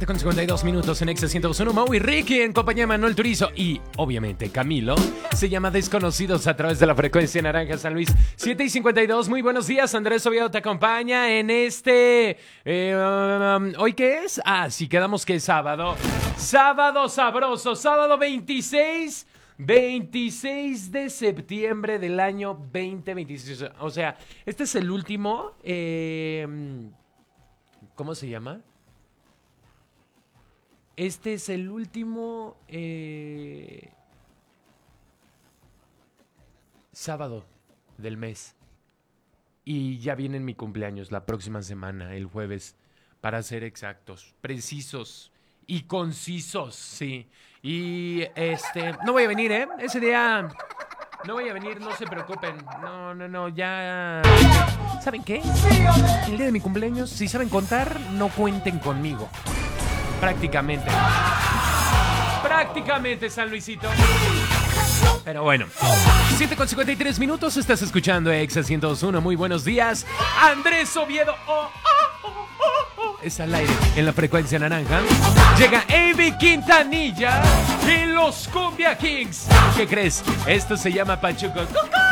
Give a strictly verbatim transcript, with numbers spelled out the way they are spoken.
siete con cincuenta y dos minutos en Exa ciento dos punto uno. Mau y Ricky en compañía de Manuel Turizo y, obviamente, Camilo. Se llama Desconocidos a través de la frecuencia naranja San Luis. siete y cincuenta y dos. Muy buenos días. Andrés Oviedo te acompaña en este... Eh, um, ¿Hoy qué es? Ah, sí, quedamos que es sábado. Sábado sabroso. Sábado veintiséis... veintiséis de septiembre del año veinte veintiséis. O sea, este es el último... Eh, ¿Cómo se llama? Este es el último eh, sábado del mes. Y ya viene mi cumpleaños la próxima semana, el jueves, para ser exactos, precisos y concisos, sí. Y este, no voy a venir, ¿eh? Ese día no voy a venir, no se preocupen. No, no, no, ya... ¿Saben qué? El día de mi cumpleaños, si saben contar, no cuenten conmigo. Prácticamente. Prácticamente, San Luisito. Pero bueno. siete con cincuenta y tres minutos. Estás escuchando Exa ciento dos punto uno. Muy buenos días. Andrés Oviedo. Oh, oh, oh, oh, oh. Es al aire en la frecuencia naranja. Llega Avi Quintanilla y los Cumbia Kings. ¿Qué crees? Esto se llama Pachuco. ¡Cucú!